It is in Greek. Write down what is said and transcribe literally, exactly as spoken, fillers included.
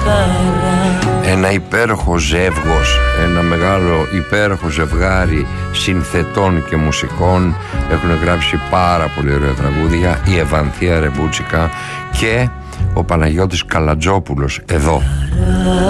Ένα υπέροχο ζεύγος, ένα μεγάλο υπέροχο ζευγάρι συνθετών και μουσικών έχουν γράψει πάρα πολύ ωραία τραγούδια, η Ευανθία Ρεμπούτσικα και ο Παναγιώτης Καλατζόπουλος εδώ.